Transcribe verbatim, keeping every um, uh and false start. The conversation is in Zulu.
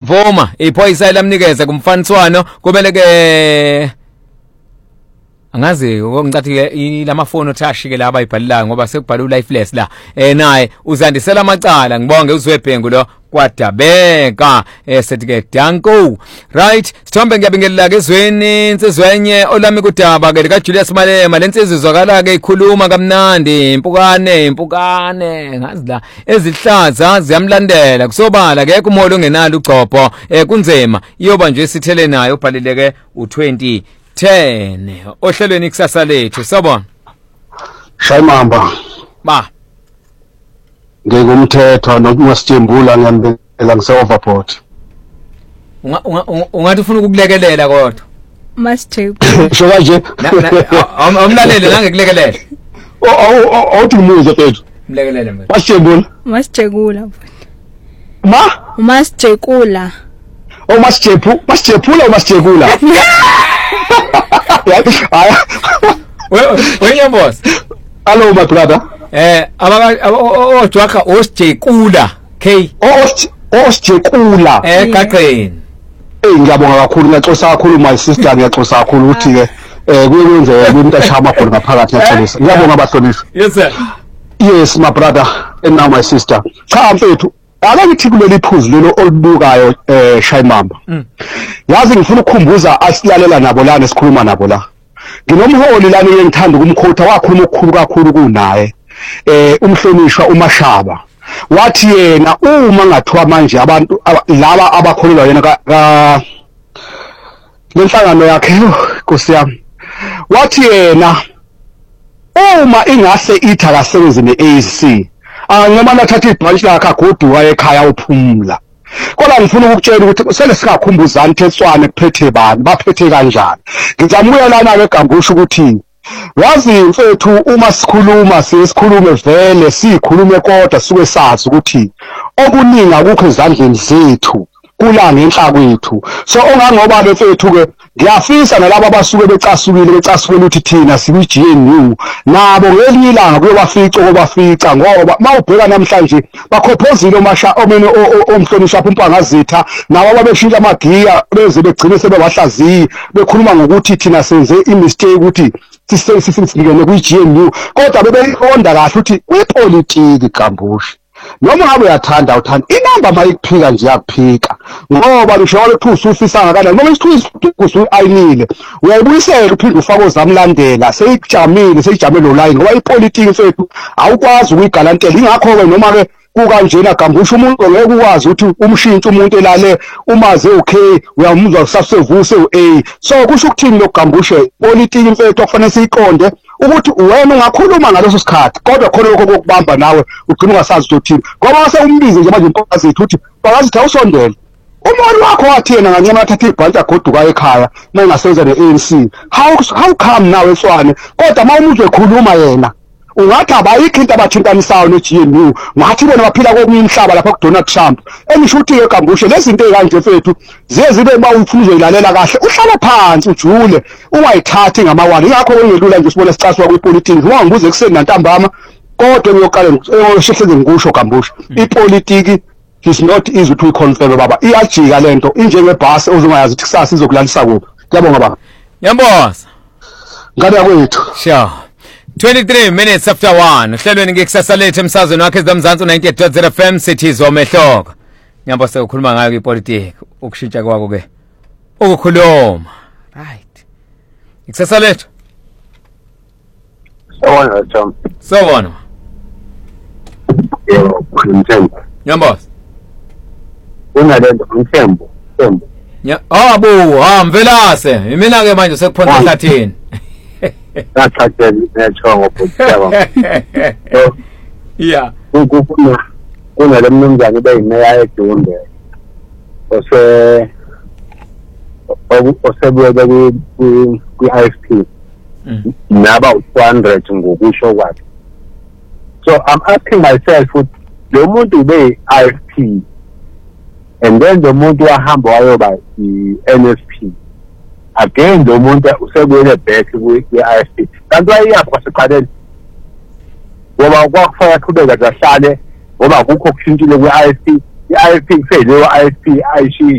Vuma iphoyisa lamnikeza kumfaniswano kumele ke angazi okungicathi ke lamafoni othashike la abayibhalelayo ngoba sekubhala ulifeless la eh naye uzandisela amacala ngibonge uZwebhengu lo kwadabeka eh sethi ke danko right sithombe ngiyabingelela ke ezweni insizwenye olami kudaba ke lika Julius Malema lensizwe izwakala ke ikhuluma kamnandi impukane impukane ngazi la ezihlaza ziyamlandela kusobala ke kumholo ongenalo ugcopho eh kunzema iyoba nje sithele nayo ubhalileke u twenty ten ohlelweni kusasa lethu sabona Shayimamba ba ngengumthetho nokumasithembula ngiyambela ngise-overboard ungathi ufuna ukukulekelela kodwa Masithembu sho kanje awumlalele nangekulekelela awuthi umuze mfethu mlekelele mfethu masithembula Masithekula ma Masithekula o masithephu masithepula o masithekula Wenye boss. Hello my brother. Eh abaka ojwaka osjekula K. Osjekula. Eh kaqeni. Eh ngiyabonga kakhulu ngiyaxosa kakhulu my sister ngiyaxosa kakhulu uthi ke eh kuyenze umuntu ashama khona ngaphakathi ngiyaxolisa. Ngiyabonga abahlonishwa. Yes sir. Yes my brother and now my sister. Cha mfethu ake ngithi kuleli phuzu lelo olubukayo eh Shayimamba. Yazi ngifuna ukukhumbuza asilalela nabo lana sikhuluma nabo la. Nginomholi lana engithanda ukumkhotha wakhuluma ukukhulu kakhulu kunaye. Eh umhlonishwa uMashaba. Wathi yena uma ngathiwa manje abantu laba abakholelwa yena ka lenhlangano yakhe Nkosi yami. Wathi yena uma ingase ithi akasebenze ne-A N C angema nathatha ibranch lakhe agoduka ekhaya uphumula. Kodwa ngifuna ukukutshela ukuthi sele singakhumbuzani Thetswane kuphethe bani baphethe kanjani. Ngizambuya lana ke Gambusha ukuthi yazi mfethu uma sikhuluma sesikhulume vele sikhulume kodwa suke sazi ukuthi okuningi akukho ezandleni zethu kula ngenhla kwethu. So ongangoba ke mfethu ke ngiyafisa nalabo abasuke becasukile becasukela ukuthi thina siku-G N U nabo ngelinye ilanga kuyobafica okubafica ngoba mawubheka namhlanje bakhophozile omasha omene omhlonishwa uMpangazitha nawo ababeshintsha amagiya beze begcine sebewahlaziyi bekhuluma ngokuthi thina senze imistake ukuthi sisengene ku-G N U kodwa bebeyiqonda kahle ukuthi kwipolitiki Gambusha noma ngabe uyathanda uthanda inamba mayikuphika nje yakuphika ngoba lisholo phusu ufisa ngakala noma isithukusu ayinile uyayibuyisela uphinde ufake ozamlandela seyijamile seyijame lo line ngoba ipolitiki sethu awukwazi ukuyigalantela ingakho ke noma ke kukanjena Gambusha umuntu ngeke ukwazi ukuthi umshintshe umuntu elale umaze okay uyamuzwa kusasevuse u-A so kusho ukuthini lo Gambusha politiki mfethu okufanele siyiqonde ukuthi wena ungakhuluma ngaleso sikhathi kodwa khona lokho kokubamba nawe ugcina ungasazi ukuthi ngoba wase umbize nje manje Mpangazitha uthi Mpangazitha usondele umoni wakho wathi yena ngancema athatha ibhanti agoduka ekhaya mayingasebenza ne-A N C how how come nawe Tshwane kodwa mawumuzwe ekhuluma yena ungathi abayikho into abathintanisayo ne-G N U ngathi bona baphila komunye umhlaba lapha kuDonald Trump engisho ukuthi ke Gambusha lezi zinto ezikanje mfethu ziye zibe mawufuna uzoyilalela kahle uhlala phansi ujule ungayithathi ngamawani ingakho wengelula nje sibona sicaswa kwipolitiki ungangibuze kuseni nantambama kodwa ngiyoqala ngishehlenze ngikusho Gambusha ipolitiki is not easy to confirm baba iyajika lento injengebhasi ozungayazi ukuthi kusasa izokulalisa kuphi ngiyabonga baba yamboza ngane yakwethu sure twenty-three minutes after one hlelweni ngekusasa lethu emsazweni wakhe eZamzansi ninety-eight point zero F M Cities omehloko nyamba sekukhuluma ngayo ipolitiki ukushintsha kwako ke ukukhuluma right ikusasa lethu sawona Tom sawona yebo Mthembu nyamba unalento Mthembu Mthembu ya abo ha mvelase mina ke manje sekuphonza ehlathini Nathathe nethongo phela. Yeah. Ukufuna kunale mnumzane beyimeya eDunde. Ose osebuye ku ku-I F P. Naba two hundred ngokusho kwakhe. So I'm asking myself lo muntu be-I F P and then lo muntu wahamba wayoba i-N S P. Again lo muntu usebuyele back kwi-I F P kanti wayiyapha kwasiqaleni ngoba kwakufaka qhubeka zahlale ngoba akukho kushintshile kwi-I F P i-I F P kuphele i-I F P ayishiya